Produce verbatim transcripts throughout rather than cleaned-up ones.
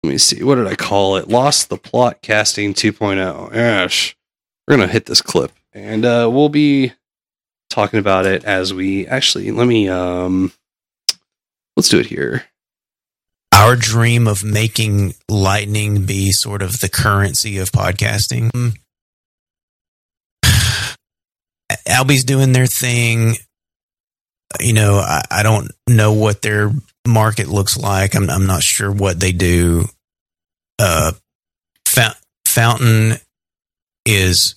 let me see. What did I call it? Lost the Plot Casting two point oh. Gosh, we're going to hit this clip. And uh, we'll be talking about it as we actually, let me, um, let's do it here. Our dream of making lightning be sort of the currency of podcasting. Albie's doing their thing. You know, I, I don't know what their market looks like. I'm, I'm not sure what they do. Uh, Fa- Fountain is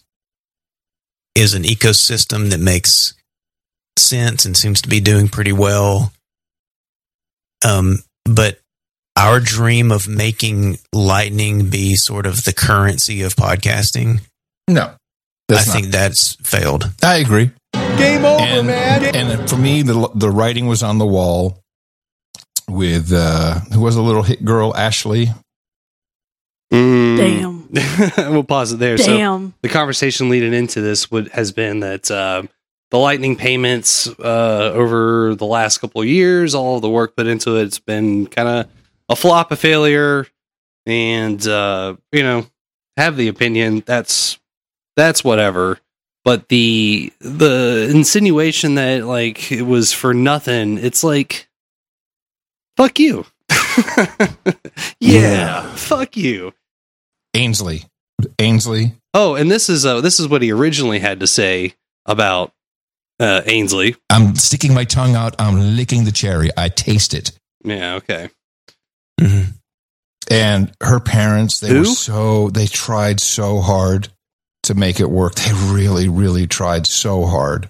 is an ecosystem that makes sense and seems to be doing pretty well. Um, but our dream of making lightning be sort of the currency of podcasting. No, I think that's failed. I agree. Game over, and, man. And for me, the the writing was on the wall with uh, who was a little hit girl, Ashley. Mm. Damn. We'll pause it there. Damn. So the conversation leading into this would has been that uh, the lightning payments uh, over the last couple of years, all of the work put into it, it's been kind of a flop, a failure, and uh, you know, have the opinion that's that's whatever. But the the insinuation that like it was for nothing, it's like, fuck you. yeah, yeah, fuck you. Ainsley. Ainsley. Oh, and this is uh, this is what he originally had to say about uh, Ainsley. I'm sticking my tongue out. I'm licking the cherry. I taste it. Yeah, okay. Mm-hmm. And her parents, they Who? were so, they tried so hard to make it work. They really, really tried so hard.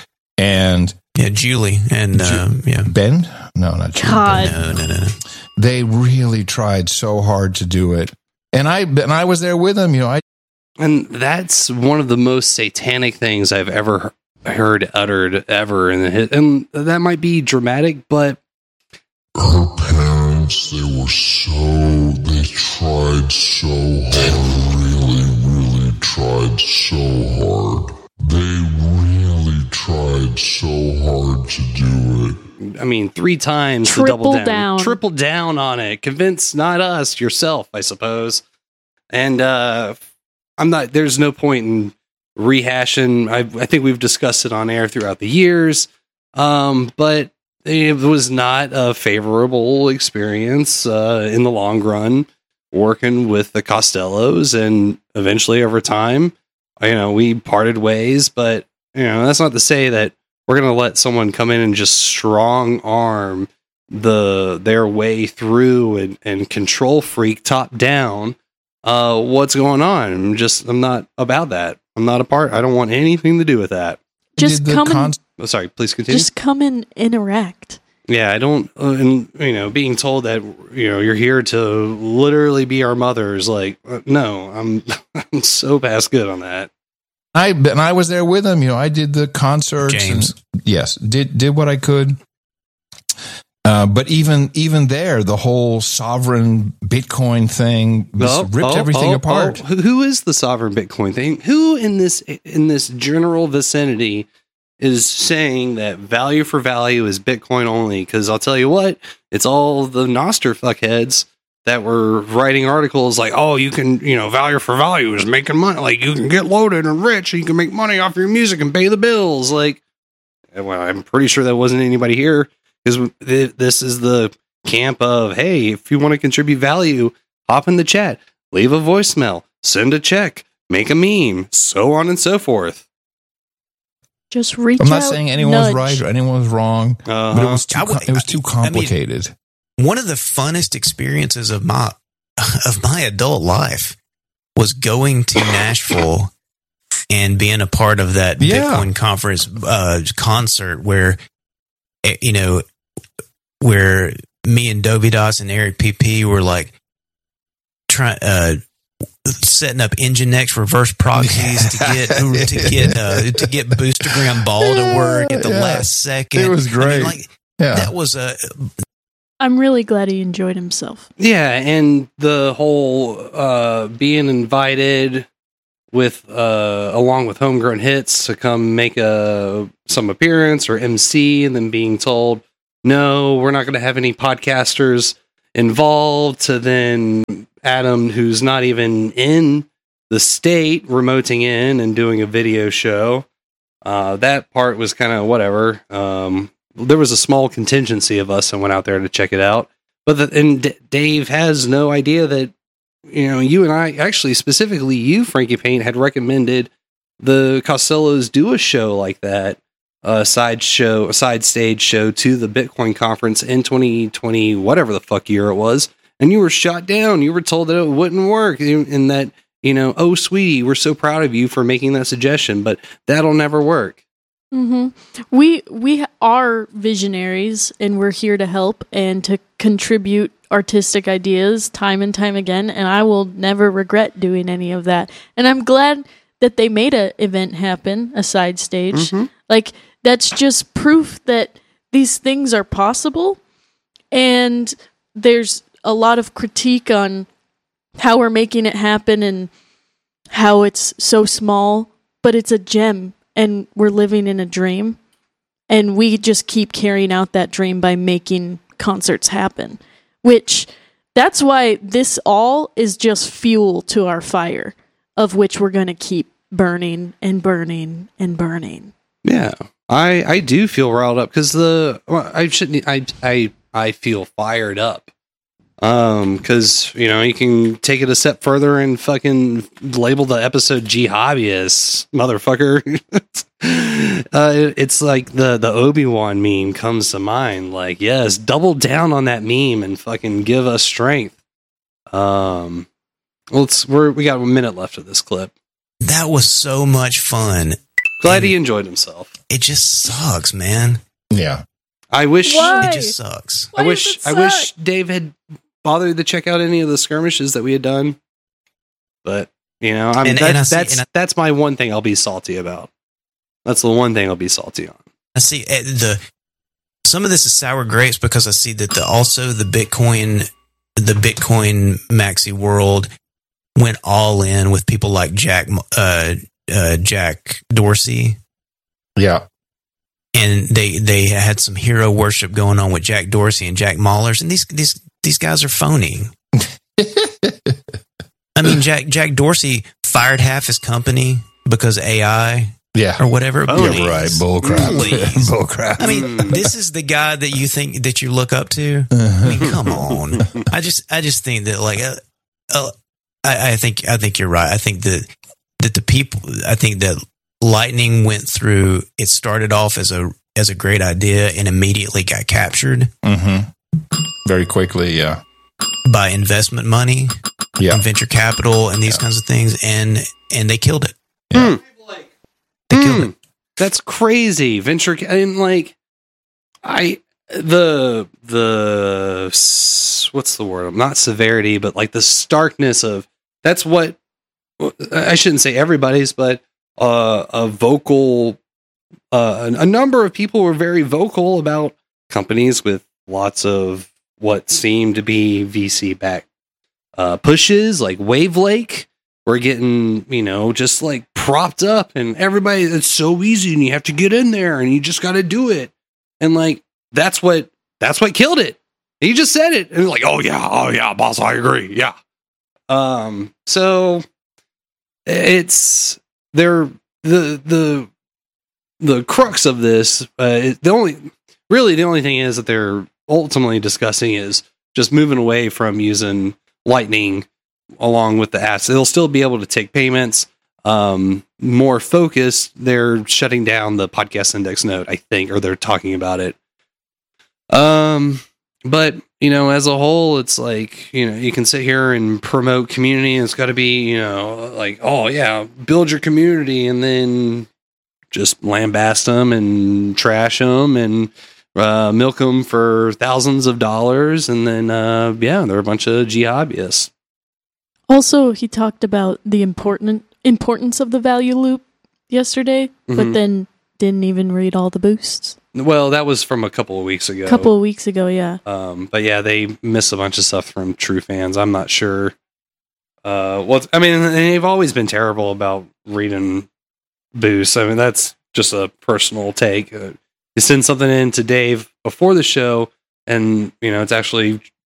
And yeah, Julie and uh, yeah, Ben. No, not Julie. God. No, no, no, no. They really tried so hard to do it, and I and I was there with them. You know, I and that's one of the most satanic things I've ever heard uttered ever, in the, and that might be dramatic, but her parents, they were so they tried so hard, really, really tried so hard. They really tried so hard to do it. I mean, three times Triple to double down. down. Triple down on it. Convince not us, yourself, I suppose. And uh, I'm not, there's no point in rehashing. I, I think we've discussed it on air throughout the years. Um, but it was not a favorable experience uh, in the long run working with the Costellos. And eventually over time, you know, we parted ways, but you know, that's not to say that we're going to let someone come in and just strong arm the their way through and, and control freak top down uh, what's going on. I'm just, I'm not about that. I'm not a part. I don't want anything to do with that. Just come con- and, Oh, sorry, please continue. just come and interact. Yeah, I don't, uh, and you know, being told that, you know, you're here to literally be our mothers, like, uh, no, I'm, I'm so past good on that. I and I was there with them. You know, I did the concerts. James. And, yes, did did what I could. Uh, but even even there, the whole sovereign Bitcoin thing was, Oh, ripped oh, everything oh, apart. oh. Who- Who is the sovereign Bitcoin thing? Who in this in this general vicinity is saying that value for value is Bitcoin only? Because I'll tell you what, it's all the Nostr fuckheads that were writing articles like, oh, you can, you know, value for value is making money. Like, you can get loaded and rich, and you can make money off your music and pay the bills. Like, well, I'm pretty sure that wasn't anybody here, because this is the camp of, hey, if you want to contribute value, hop in the chat, leave a voicemail, send a check, make a meme, so on and so forth. Just reach I'm out. not saying anyone's nudge. right or anyone's wrong, Uh-huh. but it was too I would- com- it was too I- I mean- complicated. One of the funnest experiences of my of my adult life was going to Nashville and being a part of that Yeah. Bitcoin conference uh, concert where, eh, you know, where me and Dovidas and Eric P P were like trying uh, setting up Nginx reverse proxies to get to get uh, to get Boostergram Ball to work at the Yeah. last second. It was I mean, great. like, Yeah, that was a I'm really glad he enjoyed himself. Yeah, and the whole uh, being invited with uh, along with Homegrown Hits to come make a some appearance or M C, and then being told, no, we're not going to have any podcasters involved to then Adam, who's not even in the state, remoting in and doing a video show. Uh, that part was kind of whatever. Um, there was a small contingency of us and went out there to check it out. But the, and D- Dave has no idea that, you know, you and I, actually specifically you, Frankie Paint, had recommended the Costellos do a show like that, a side show, a side stage show to the Bitcoin conference in twenty twenty, whatever the fuck year it was. And you were shot down. You were told that it wouldn't work, and that, you know, oh, sweetie, we're so proud of you for making that suggestion, but that'll never work. Mm-hmm. We we are visionaries, and we're here to help and to contribute artistic ideas time and time again. And I will never regret doing any of that. And I'm glad that they made an event happen, a side stage. Mm-hmm. Like, that's just proof that these things are possible. And there's a lot of critique on how we're making it happen and how it's so small, but it's a gem, and we're living in a dream. And we just keep carrying out that dream by making concerts happen, which that's why this all is just fuel to our fire, of which we're going to keep burning and burning and burning. Yeah, I I do feel riled up because the well, I shouldn't I I I feel fired up. Um, because you know you can take it a step further and fucking label the episode "G Hobbyists," motherfucker. uh, it's like the the Obi-Wan meme comes to mind. Like, yes, double down on that meme and fucking give us strength. Um, let's we're we got a minute left of this clip. That was so much fun. Glad he enjoyed himself. It just sucks, man. Yeah. I wish. Why? It just sucks. I Why wish. does it I wish Dave had bothered to check out any of the skirmishes that we had done. But you know, I mean, And- that, and I see- that's and I- that's my one thing I'll be salty about. That's the one thing I'll be salty on. I see uh, the some of this is sour grapes because I see that the also the Bitcoin the Bitcoin maxi world went all in with people like Jack uh, uh, Jack Dorsey. Yeah. And they, they had some hero worship going on with Jack Dorsey and Jack Mahlers, and these these these guys are phony. I mean, Jack Jack Dorsey fired half his company because A I Yeah. or whatever. Phony. Yeah, right. Bull crap. Please. Bull crap. I mean, this is the guy that you think that you look up to. I mean, come on. I just I just think that like, uh, uh, I, I think I think you're right. I think that that the people. I think that Lightning went through. It started off as a as a great idea and immediately got captured Mm-hmm. Very quickly, yeah. by investment money Yeah. and venture capital and these Yeah. kinds of things, and and they killed it. Yeah. They killed Mm, it. that's crazy. Venture ca- and like I the the s- what's the word? Not severity, but like the starkness of that's what I shouldn't say everybody's, but uh, a vocal uh, a number of people were very vocal about companies with lots of what seemed to be V C backed uh, pushes, like Wave Lake. We're getting, you know, just like propped up, and everybody, it's so easy, and you have to get in there, and you just got to do it. And like, that's what, that's what killed it. He just said it. And like, oh yeah, oh yeah, boss, I agree. Yeah. Um, so it's, they're, the, the, the crux of this, uh, is the only, really the only thing is that they're ultimately discussing is just moving away from using Lightning along with the apps. They'll still be able to take payments. Um, more focused, they're shutting down the podcast index node, I think, or they're talking about it. Um, but you know, as a whole, it's like, you know, you can sit here and promote community, and it's got to be, you know, like, oh yeah, build your community, and then just lambast them and trash them and uh, milk them for thousands of dollars, and then uh, yeah, they're a bunch of G hobbyists. Also, he talked about the important importance of the value loop yesterday, Mhm. but then didn't even read all the boosts. Well, that was from a couple of weeks ago. A couple of weeks ago, yeah. Um, but yeah, they miss a bunch of stuff from true fans. I'm not sure. Uh, well, I mean, they've always been terrible about reading boosts. I mean, that's just a personal take. Uh, you send something in to Dave before the show, and you know it's actually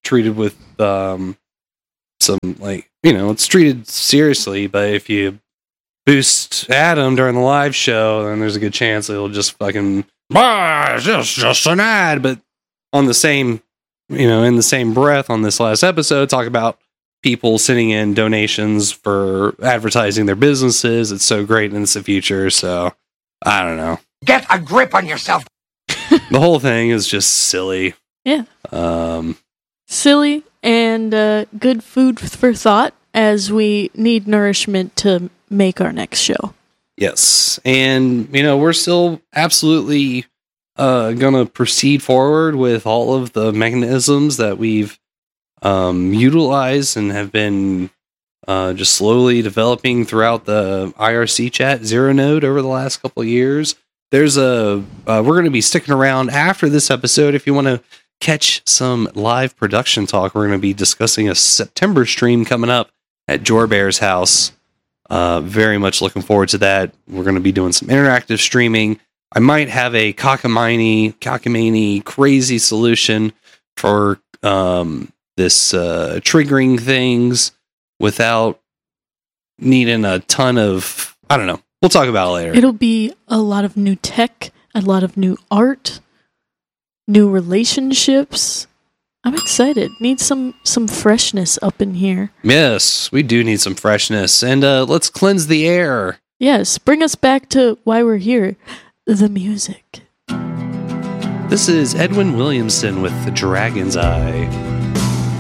treated with um, some, like, you know, it's treated seriously, but if you boost Adam during the live show, then there's a good chance it'll just fucking, ah, it's just, just an ad. But on the same, you know, in the same breath on this last episode, talk about people sending in donations for advertising their businesses. It's so great and it's the future. So I don't know. Get a grip on yourself. The whole thing is just silly. Yeah. Um, Silly and uh, good food for thought as we need nourishment to make our next show. yes. And, you know, we're still absolutely uh, going to proceed forward with all of the mechanisms that we've um, utilized and have been uh, just slowly developing throughout the I R C chat Zero Node over the last couple of years. There's a, uh, we're going to be sticking around after this episode. If you want to catch some live production talk, we're going to be discussing a September stream coming up at Jorbear's house. Uh, very much looking forward to that. We're going to be doing some interactive streaming. I might have a cockamamie, cockamamie crazy solution for um, this uh, triggering things without needing a ton of, I don't know. We'll talk about it later. It'll be a lot of new tech, a lot of new art, new relationships. I'm excited. Need some some freshness up in here. Yes, we do need some freshness. And uh, let's cleanse the air. Yes, bring us back to why we're here. The music. This is Edwin Williamson with The Dragon's Eye.